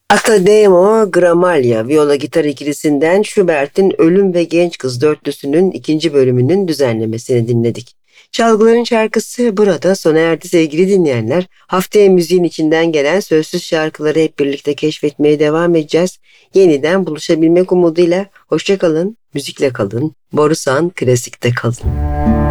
Adagio Gramaglia viola gitar ikilisinden Schubert'in Ölüm ve Genç Kız dörtlüsünün ikinci bölümünün düzenlemesini dinledik. Çalgıların şarkısı burada sona erdi sevgili dinleyenler. Haftaya müziğin içinden gelen sözsüz şarkıları hep birlikte keşfetmeye devam edeceğiz. Yeniden buluşabilmek umuduyla hoşça kalın, müzikle kalın, Borusan Klasik'te kalın.